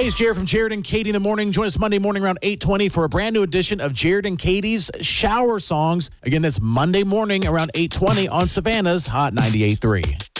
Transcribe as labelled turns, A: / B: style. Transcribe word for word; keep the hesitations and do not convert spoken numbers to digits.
A: Hey, it's Jared from Jared and Katie in the morning. Join us Monday morning around eight twenty for a brand new edition of Jared and Katie's Shower Songs. Again, that's Monday morning around eight twenty on Savannah's Hot ninety-eight point three.